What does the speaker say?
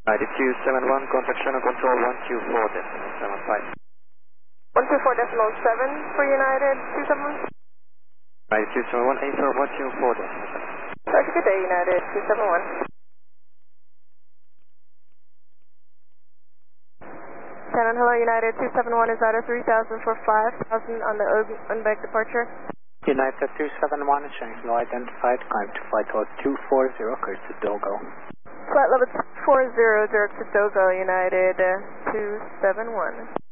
9271, contact channel control 124.75. 124.7 for United 271. 9271, ASR 124.75. Roger, good day, United 271. Shannon, hello, United 271 is out of 3000 for 5000 on the Unbeck departure. United 271 is showing no identified, climb to flight code 240, clear to Dogo. Flight level 240, direct to Dogo, United 271.